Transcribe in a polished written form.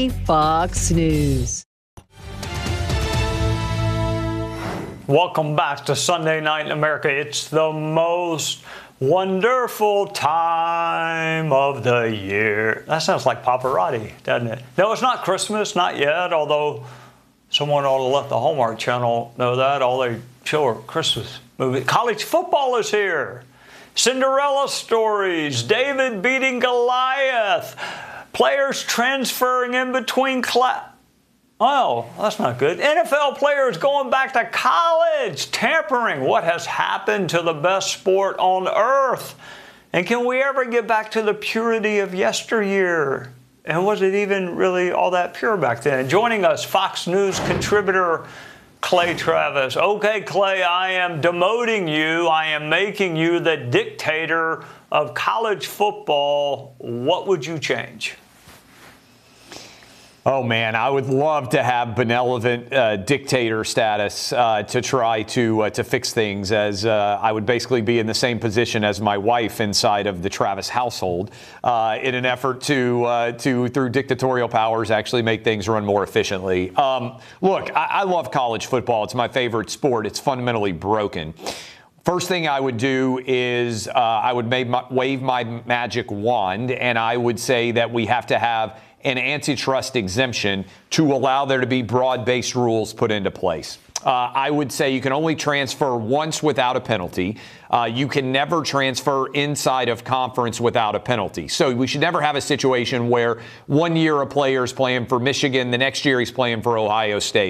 Fox News. Welcome back to Sunday Night in America. It's the most wonderful time of the year. That sounds like Pavarotti, doesn't it? No, it's not Christmas, not yet, although someone ought to let the Hallmark Channel know that. All they show are Christmas movies. College football is here. Cinderella stories, David beating Goliath, players transferring in between Oh, that's not good. NFL players going back to college, tampering. What has happened to the best sport on earth? And can we ever get back to the purity of yesteryear? And was it even really all that pure back then? Joining us, Fox News contributor Clay Travis. Okay, Clay, I am demoting you. I am making you the dictator of college football. What would you change? Oh, man, I would love to have benevolent dictator status to try to fix things, as I would basically be in the same position as my wife inside of the Travis household in an effort to through dictatorial powers, actually make things run more efficiently. Look, I love college football. It's my favorite sport. It's fundamentally broken. First thing I would do is I would wave my magic wand, and I would say that we have to have an antitrust exemption to allow there to be broad-based rules put into place. I would say you can only transfer once without a penalty. You can never transfer inside of conference without a penalty. So we should never have a situation where one year a player is playing for Michigan, the next year he's playing for Ohio State.